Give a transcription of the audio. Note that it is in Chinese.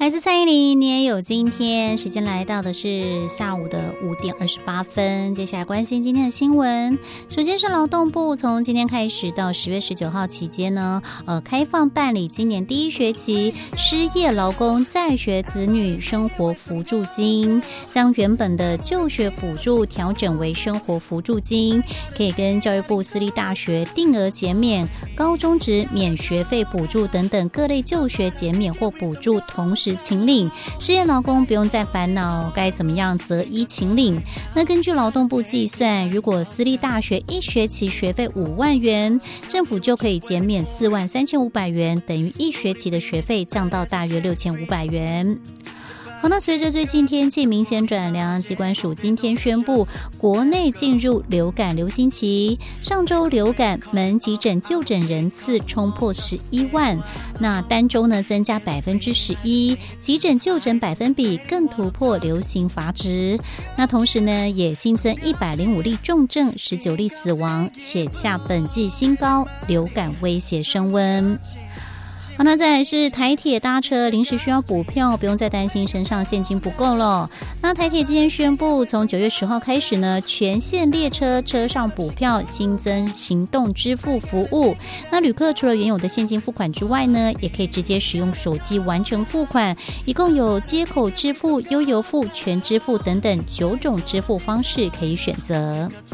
来自蔡依林，你也有今天。时间来到的是下午的5点28分，接下来关心今天的新闻。首先是劳动部从今天开始到10月19号期间呢，开放办理今年第一学期失业劳工在学子女生活扶助金，将原本的就学补助调整为生活扶助金，可以跟教育部私立大学定额减免、高中职免学费补助等等各类就学减免或补助同时请领，失业劳工不用再烦恼该怎么样择一请领。那根据劳动部计算，如果私立大学一学期学费5万元，政府就可以减免43500元，等于一学期的学费降到大约6500元。好，那随着最近天气明显转凉，疾管署今天宣布，国内进入流感流行期。上周流感门急诊就诊人次冲破11万，那单周呢增加11%，急诊就诊百分比更突破流行阀值。那同时呢，也新增105例重症，19例死亡，写下本季新高，流感威胁升温。好，那再来是台铁搭车临时需要补票，不用再担心身上现金不够了。那台铁今天宣布，从9月10号开始呢，全线列车车上补票新增行动支付服务。那旅客除了原有的现金付款之外呢，也可以直接使用手机完成付款，一共有街口支付、悠游付、全支付等等9种支付方式可以选择。